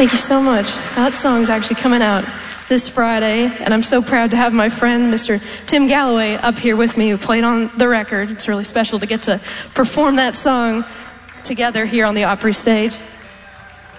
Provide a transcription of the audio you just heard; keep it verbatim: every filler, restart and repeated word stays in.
Thank you so much. That song's actually coming out this Friday, and I'm so proud to have my friend, Mister Tim Galloway, up here with me, who played on the record. It's really special to get to perform that song together here on the Opry stage.